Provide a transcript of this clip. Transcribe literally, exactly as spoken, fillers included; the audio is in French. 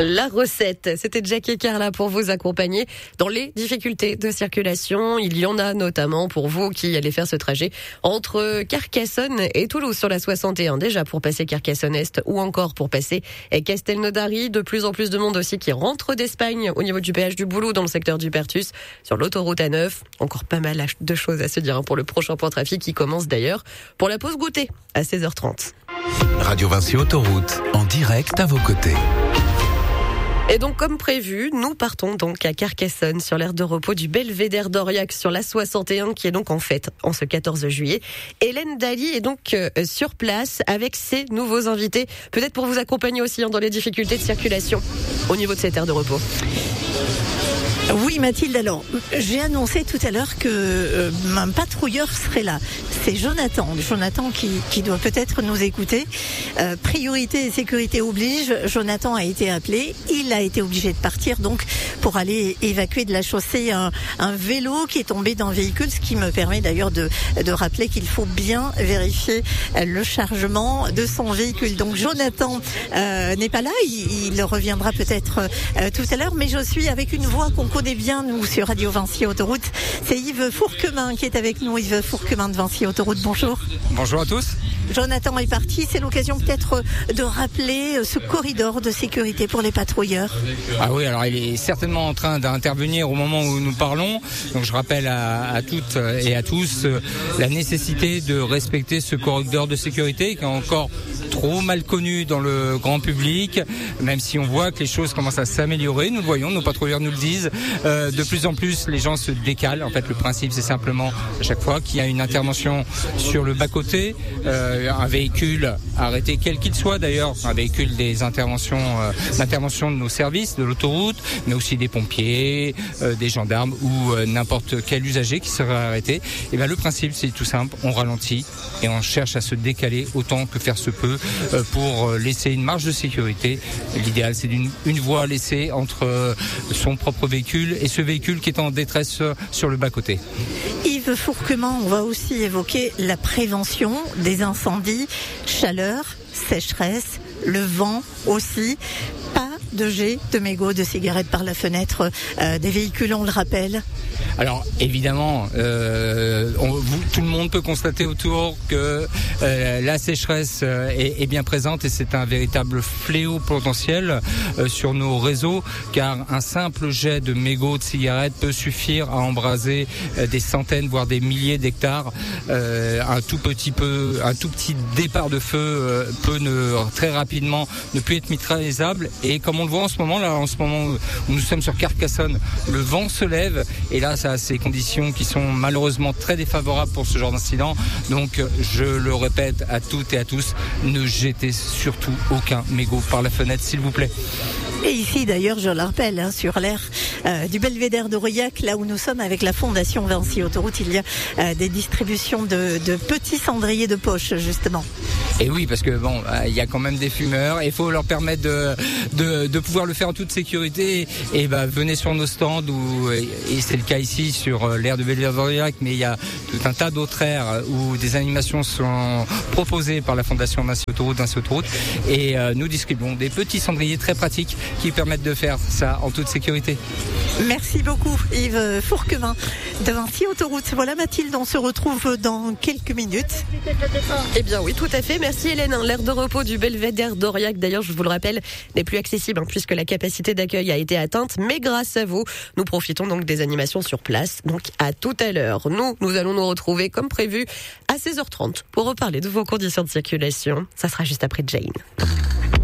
La recette, c'était Jack et Carla pour vous accompagner dans les difficultés de circulation. Il y en a notamment pour vous qui allez faire ce trajet entre Carcassonne et Toulouse sur la soixante et un. Déjà pour passer Carcassonne-Est ou encore pour passer Castelnaudary. De plus en plus de monde aussi qui rentre d'Espagne au niveau du péage du Boulot dans le secteur du Pertus sur l'autoroute A neuf. Encore pas mal de choses à se dire pour le prochain point trafic qui commence d'ailleurs pour la pause goûter à seize heures trente. Radio Vinci Autoroute, en direct à vos côtés. Et donc, comme prévu, nous partons donc à Carcassonne sur l'aire de repos du Belvédère d'Aurillac sur la soixante et un qui est donc en fête en ce quatorze juillet. Hélène Daly est donc euh, sur place avec ses nouveaux invités, peut-être pour vous accompagner aussi hein, dans les difficultés de circulation au niveau de cette aire de repos. Oui Mathilde, alors j'ai annoncé tout à l'heure que euh, un patrouilleur serait là. C'est Jonathan, Jonathan qui, qui doit peut-être nous écouter. Euh, priorité et sécurité oblige, Jonathan a été appelé, il a été obligé de partir donc pour aller évacuer de la chaussée un, un vélo qui est tombé dans le véhicule, ce qui me permet d'ailleurs de, de rappeler qu'il faut bien vérifier le chargement de son véhicule. Donc Jonathan euh, n'est pas là, il, il reviendra peut-être euh, tout à l'heure, mais je suis avec une voix qu'on connaît bien, nous, sur Radio Vinci Autoroute. C'est Yves Fourquemin qui est avec nous. Yves Fourquemin de Vinci Autoroute, bonjour. Bonjour à tous. Jonathan est parti. C'est l'occasion peut-être de rappeler ce corridor de sécurité pour les patrouilleurs. Ah oui, alors il est certainement en train d'intervenir au moment où nous parlons. Donc je rappelle à, à toutes et à tous euh, la nécessité de respecter ce corridor de sécurité qui est encore trop mal connu dans le grand public, même si on voit que les choses commencent à s'améliorer. Nous le voyons, nos patrouilleurs nous le disent. Euh, de plus en plus, les gens se décalent. En fait, le principe, c'est simplement à chaque fois qu'il y a une intervention sur le bas-côté, euh, un véhicule arrêté, quel qu'il soit d'ailleurs, un véhicule des interventions, euh, d'intervention de nos services, de l'autoroute, mais aussi des pompiers, euh, des gendarmes ou euh, n'importe quel usager qui serait arrêté. Et ben le principe, c'est tout simple, on ralentit et on cherche à se décaler autant que faire se peut euh, pour laisser une marge de sécurité. L'idéal, c'est d'une une voie laissée entre euh, son propre véhicule et ce véhicule qui est en détresse euh, sur le bas-côté. Yves Fourquemin, on va aussi évoquer la prévention des incendies, chaleur, sécheresse, le vent aussi. Pas de jet de mégots de cigarettes par la fenêtre euh, des véhicules, on le rappelle. Alors évidemment, euh, on, vous, tout le monde peut constater autour que euh, la sécheresse euh, est, est bien présente et c'est un véritable fléau potentiel euh, sur nos réseaux, car un simple jet de mégots de cigarettes peut suffire à embraser euh, des centaines voire des milliers d'hectares. Euh, un tout petit peu, un tout petit départ de feu euh, peut ne, très rapidement ne plus être maîtrisable. Et comme on le voit en ce moment là, en ce moment où nous sommes sur Carcassonne, le vent se lève et là ça a ces conditions qui sont malheureusement très défavorables pour ce genre d'incident. Donc je le répète à toutes et à tous, ne jetez surtout aucun mégot par la fenêtre s'il vous plaît. Et ici d'ailleurs, je le rappelle, hein, sur l'aire euh, du Belvédère d'Aurillac, là où nous sommes avec la Fondation Vinci Autoroute, il y a euh, des distributions de, de petits cendriers de poche justement. Et oui, parce que bon, il y a quand même des fumeurs et il faut leur permettre de, de, de pouvoir le faire en toute sécurité. Et bah, venez sur nos stands, où, et c'est le cas ici sur l'aire de Belvédère d'Aurillac, mais il y a tout un tas d'autres aires où des animations sont proposées par la Fondation Vinci Autoroute, Vinci Autoroute. Et euh, nous distribuons des petits cendriers très pratiques qui permettent de faire ça en toute sécurité. Merci beaucoup Yves Fourquemin de Vinci Autoroute. Voilà Mathilde, on se retrouve dans quelques minutes. Eh bien oui, tout à fait. Merci Hélène. L'aire de repos du Belvédère d'Aurillac, d'ailleurs, je vous le rappelle, n'est plus accessible hein, puisque la capacité d'accueil a été atteinte. Mais grâce à vous, nous profitons donc des animations sur place. Donc à tout à l'heure. Nous, nous allons nous retrouver comme prévu à seize heures trente pour reparler de vos conditions de circulation. Ça sera juste après Jane.